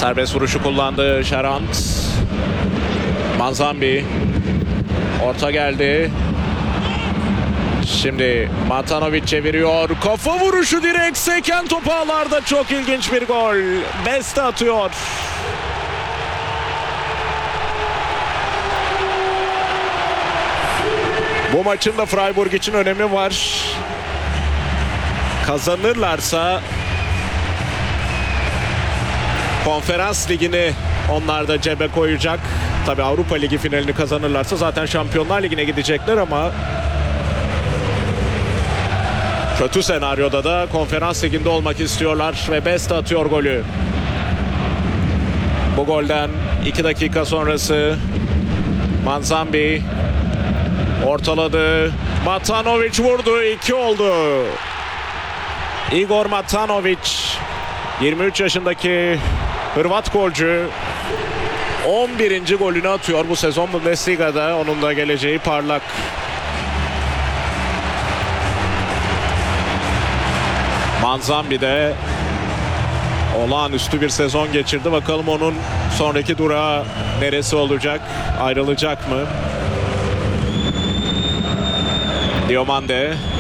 Serbest vuruşu kullandı Şerant. Manzambi. Orta geldi. Şimdi Matanovic çeviriyor. Kafa vuruşu direkt seken top ağlarda. Çok ilginç bir gol. Beste atıyor. Bu maçın da Freiburg için önemi var. Kazanırlarsa Konferans Ligi'ni onlar da cebe koyacak. Tabii Avrupa Ligi finalini kazanırlarsa zaten Şampiyonlar Ligi'ne gidecekler ama kötü senaryoda da Konferans Ligi'nde olmak istiyorlar ve Beste atıyor golü. Bu golden 2 dakika sonrası Manzambi ortaladı. Matanovic vurdu. 2 oldu. Igor Matanovic 23 yaşındaki Hırvat golcü 11. golünü atıyor bu sezon Bundesliga'da. Onun da geleceği parlak. Manzambi de olağanüstü bir sezon geçirdi. Bakalım onun sonraki durağı neresi olacak? Ayrılacak mı? Diomande.